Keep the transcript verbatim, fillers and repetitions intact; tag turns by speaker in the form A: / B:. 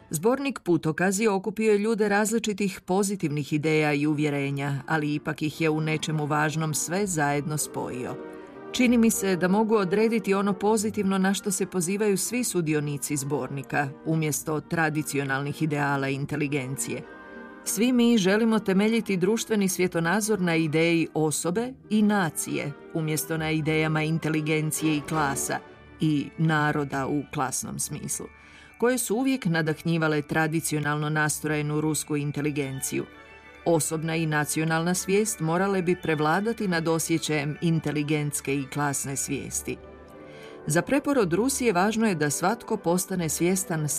A: Zbornik Putokazi okupio je ljude različitih pozitivnih ideja i uvjerenja, ali ipak ih je u nečemu važnom sve zajedno spojio. Čini mi se da mogu odrediti ono pozitivno na što se pozivaju svi sudionici zbornika, umjesto tradicionalnih ideala inteligencije. Svi mi želimo temeljiti društveni svjetonazor na ideji osobe i nacije, umjesto na idejama inteligencije i klasa i naroda u klasnom smislu, koje su uvijek nadahnjivale tradicionalno nastrojenu rusku inteligenciju. Osobna i nacionalna svijest morale bi prevladati nad osjećajem inteligentske i klasne svijesti. Za preporod Rusije važno je da svatko postane svjestan